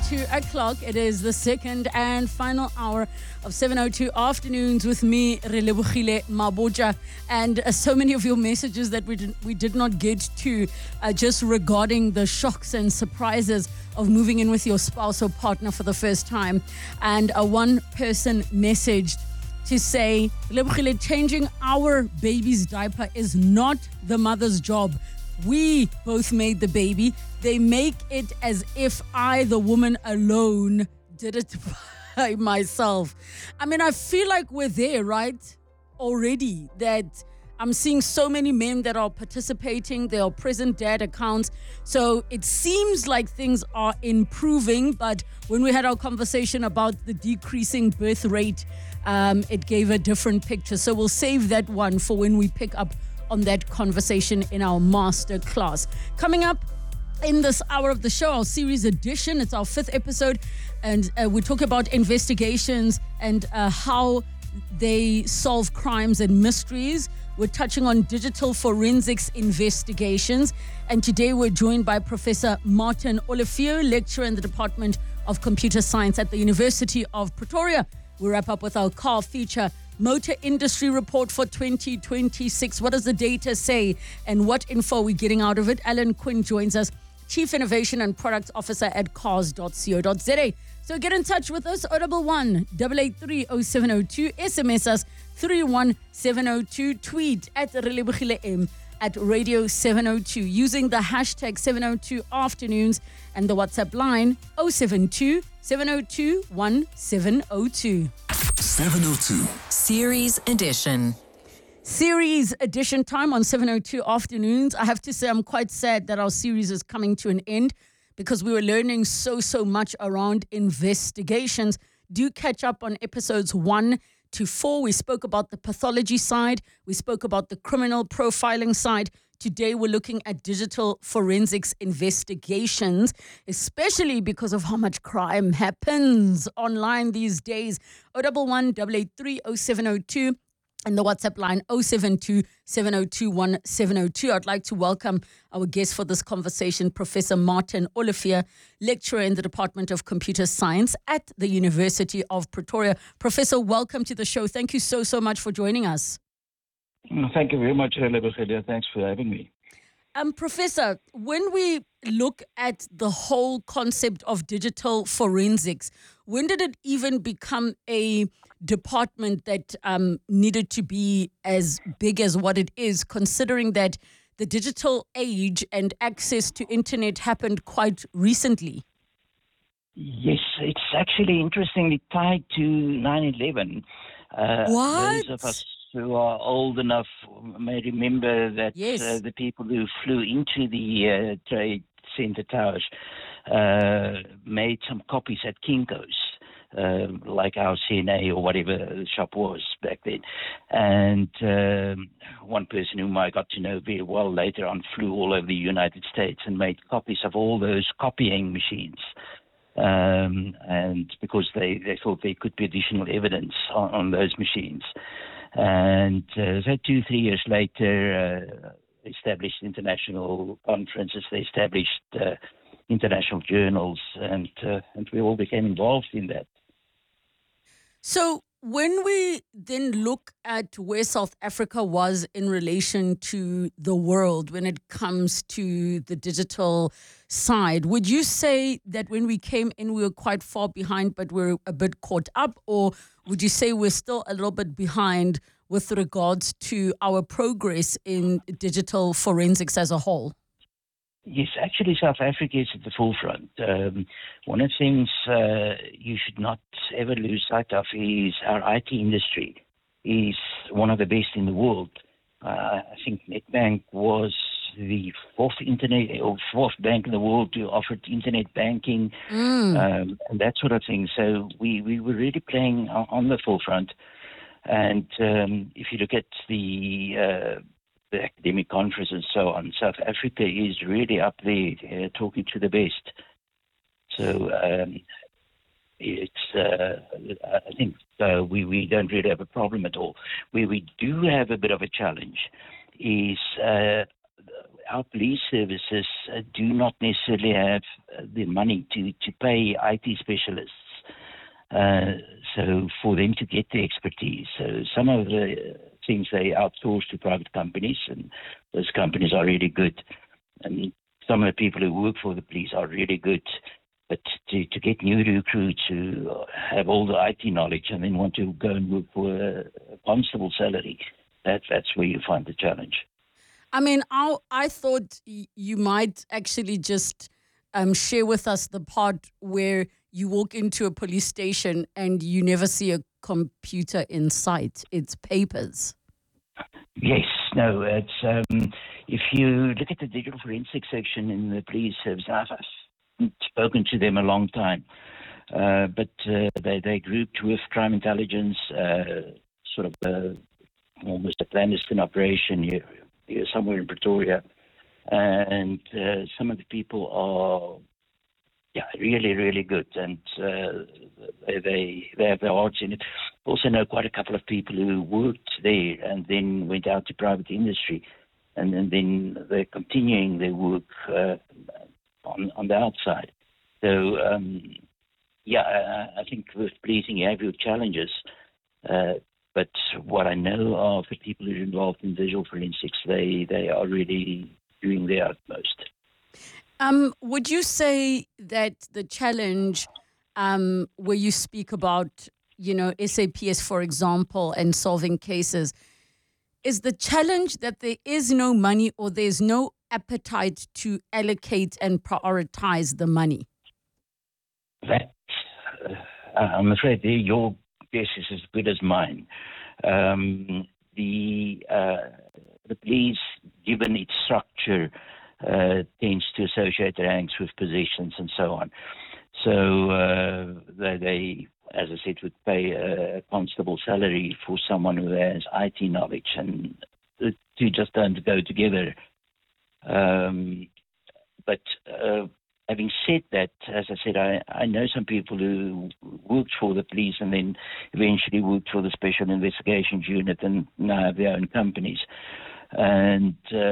2 o'clock. It is the second and final hour of 7:02 afternoons with me, Relebogile Mabotja, and so many of your messages that we did not get to, just regarding the shocks and surprises of moving in with your spouse or partner for the first time. And one person messaged to say, Relebogile, changing our baby's diaper is not the mother's job. We both made the baby. They make it as if I, the woman alone, did it by myself. I mean, I feel like we're there, right? Already, that I'm seeing so many men that are participating. They are present dad accounts. So it seems like things are improving. But when we had our conversation about the decreasing birth rate, it gave a different picture. So we'll save that one for when we pick up on that conversation in our master class. Coming up in this hour of the show, our series edition, it's our 5th episode, and we talk about investigations and how they solve crimes and mysteries. We're touching on digital forensics investigations, and today we're joined by Professor Martin Olivier, lecturer in the Department of Computer Science at the University of Pretoria. We wrap up with our car feature, Motor Industry Report for 2026. What does the data say and what info are we getting out of it? Alan Quinn joins us, Chief Innovation and Product Officer at cars.co.za. So get in touch with us, 011 883 0702, SMS us 31702, tweet at Relebogile M at Radio 702 using the hashtag 702 afternoons and the WhatsApp line 072 702 1702. 702. Series Edition. Series edition time on 702 afternoons. I have to say I'm quite sad that our series is coming to an end because we were learning so much around investigations. Do catch up on episodes 1 to 4. We spoke about the pathology side. We spoke about the criminal profiling side. Today, we're looking at digital forensics investigations, especially because of how much crime happens online these days. 011 883 0702 and the WhatsApp line 072 702 1702. I'd like to welcome our guest for this conversation, Professor Martin Olivier, lecturer in the Department of Computer Science at the University of Pretoria. Professor, welcome to the show. Thank you so much for joining us. Thank you very much, Relebogile. Thanks for having me. Professor, when we look at the whole concept of digital forensics, when did it even become a department that needed to be as big as what it is, considering that the digital age and access to internet happened quite recently? Yes, it's actually interestingly tied to 9/11. What? Those of us who are old enough may remember that Yes. the people who flew into the Trade Center towers made some copies at Kinko's, like our CNA or whatever the shop was back then. And one person whom I got to know very well later on flew all over the United States and made copies of all those copying machines. And because they thought there could be additional evidence on those machines. And so 2-3 years later, established international conferences, they established international journals, and we all became involved in that. So when we then look at where South Africa was in relation to the world when it comes to the digital side, would you say that when we came in, we were quite far behind, but we're a bit caught up? Or would you say we're still a little bit behind with regards to our progress in digital forensics as a whole? Yes, actually, South Africa is at the forefront. One of the things you should not ever lose sight of is our IT industry is one of the best in the world. I think Nedbank was the fourth bank in the world to offer internet banking and that sort of thing. So we were really playing on the forefront. And if you look at the academic conference and so on, South Africa is really up there, talking to the best. So it's I think we don't really have a problem at all. Where we do have a bit of a challenge is our police services do not necessarily have the money to pay IT specialists. So for them to get the expertise. So some of the things they outsource to private companies, and those companies are really good. And some of the people who work for the police are really good. But to get new recruits who have all the IT knowledge and then want to go and work for a constable salary, that's where you find the challenge. I mean, I thought you might actually just share with us the part where you walk into a police station and you never see a computer in sight. It's papers. Yes, no, it's if you look at the digital forensics section in the police service, I've spoken to them a long time, but they grouped with crime intelligence, sort of almost a clandestine operation here somewhere in Pretoria, and some of the people are really, really good, and they have their hearts in it. Also know quite a couple of people who worked there and then went out to private industry, and then they're continuing their work on the outside. So, I think with policing you have your challenges, but what I know of the people who are involved in visual forensics, they are really doing their utmost. Would you say that the challenge where you speak about, SAPS, for example, and solving cases, is the challenge that there is no money or there's no appetite to allocate and prioritize the money? That, I'm afraid your guess is as good as mine. The police, given its structure, tends to associate ranks with positions and so on. So they, as I said, would pay a constable salary for someone who has IT knowledge, and the two just don't go together. But having said that, as I said, I know some people who worked for the police and then eventually worked for the Special Investigations Unit and now have their own companies. And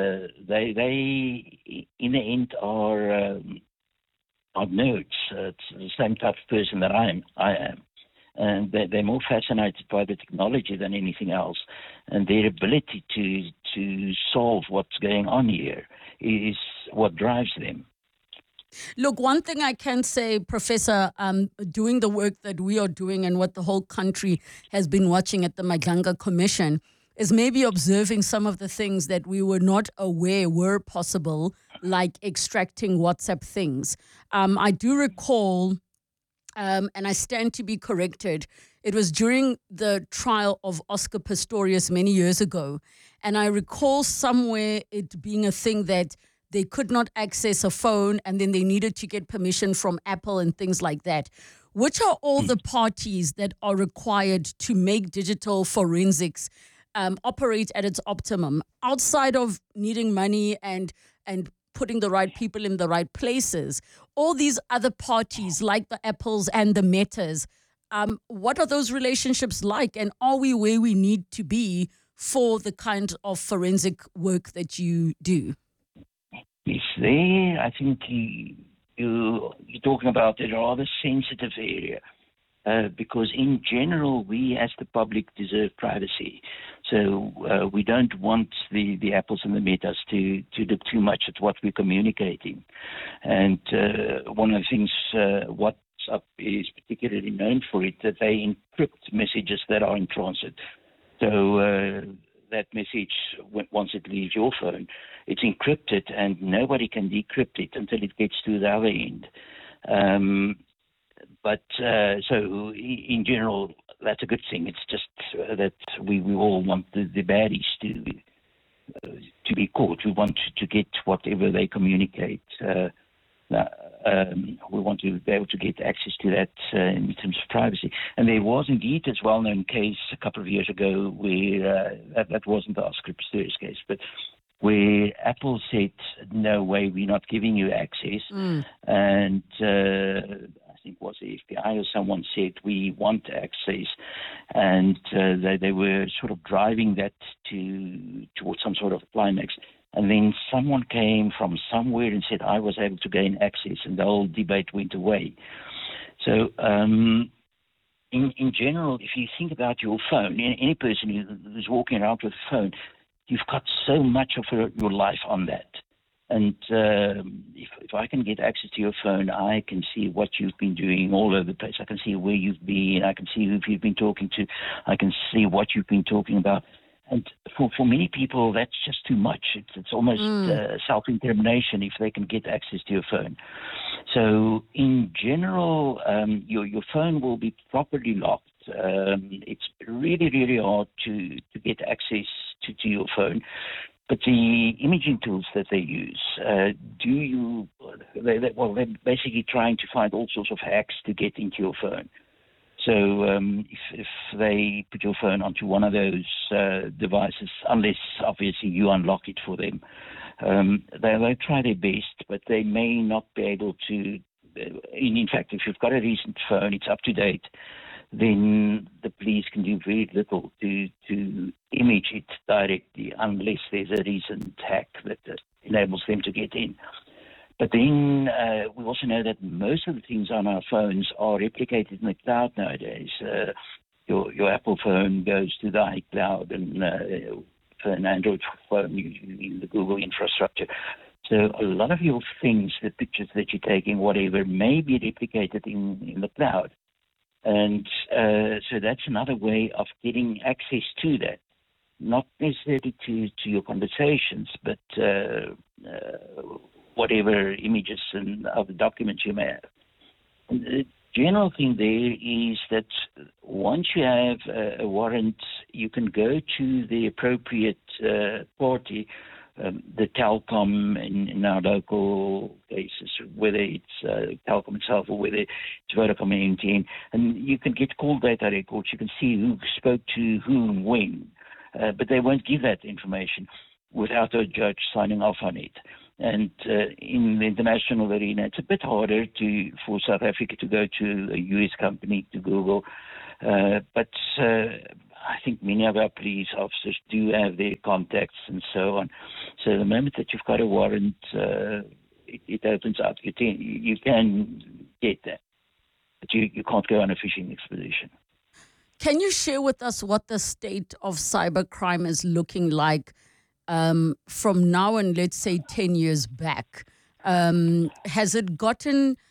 they in the end are nerds. It's the same type of person that I am. And they're more fascinated by the technology than anything else. And their ability to solve what's going on here is what drives them. Look, one thing I can say, Professor, doing the work that we are doing and what the whole country has been watching at the Madlanga Commission is maybe observing some of the things that we were not aware were possible, like extracting WhatsApp things. I do recall, and I stand to be corrected, it was during the trial of Oscar Pistorius many years ago, and I recall somewhere it being a thing that they could not access a phone and then they needed to get permission from Apple and things like that. Which are all the parties that are required to make digital forensics operate at its optimum, outside of needing money and putting the right people in the right places? All these other parties like the Apples and the Metas, what are those relationships like? And are we where we need to be for the kind of forensic work that you do? Yes, there, I think you're talking about a rather sensitive area. Because in general, we as the public deserve privacy. So we don't want the Apples and the Metas to look too much at what we're communicating. And one of the things WhatsApp is particularly known for it, that they encrypt messages that are in transit. So that message, once it leaves your phone, it's encrypted and nobody can decrypt it until it gets to the other end. But so in general, that's a good thing. It's just that we all want the baddies to be caught. We want to get whatever they communicate. We want to be able to get access to that in terms of privacy. And there was indeed this well-known case a couple of years ago where that wasn't the Oscar Pistorius case, but where Apple said, no way, we're not giving you access. And I think it was the FBI or someone said, we want access. And they were sort of driving that towards some sort of climax. And then someone came from somewhere and said I was able to gain access, and the whole debate went away. So in general, if you think about your phone, any person who's walking around with a phone, you've got so much of your life on that. And if I can get access to your phone, I can see what you've been doing all over the place. I can see where you've been. I can see who you've been talking to. I can see what you've been talking about. And for many people, that's just too much. It's almost self-incrimination if they can get access to your phone. So in general, your phone will be properly locked. It's really, really hard to get access to your phone. But the imaging tools that they use, they're basically trying to find all sorts of hacks to get into your phone. So if they put your phone onto one of those devices, unless obviously you unlock it for them, they'll try their best, but they may not be able to. In fact, if you've got a recent phone, it's up to date, then the police can do very little to image it directly unless there's a recent hack that enables them to get in. But then we also know that most of the things on our phones are replicated in the cloud nowadays. Your Apple phone goes to the iCloud, and for an Android phone, you use the Google infrastructure. So a lot of your things, the pictures that you're taking, whatever, may be replicated in the cloud. And so that's another way of getting access to that. Not necessarily to your conversations, but whatever images and other documents you may have. And the general thing there is that once you have a warrant, you can go to the appropriate party, the Telkom in our local cases, whether it's Telkom itself or whether it's Vodacom and MTN, and you can get call data records. You can see who spoke to whom when, but they won't give that information without a judge signing off on it. And in the international arena, it's a bit harder for South Africa to go to a U.S. company, to Google. But I think many of our police officers do have their contacts and so on. So the moment that you've got a warrant, it opens up. You can get that. But you can't go on a fishing expedition. Can you share with us what the state of cybercrime is looking like from now and let's say 10 years back? Has it gotten